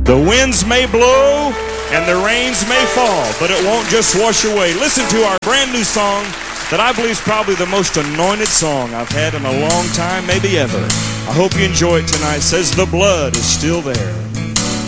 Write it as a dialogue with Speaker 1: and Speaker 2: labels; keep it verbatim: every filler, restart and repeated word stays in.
Speaker 1: The winds may blow and the rains may fall, but it won't just wash away. Listen to our brand new song that I believe is probably the most anointed song I've had in a long time, maybe ever. I hope you enjoy it tonight. It says the blood is still there.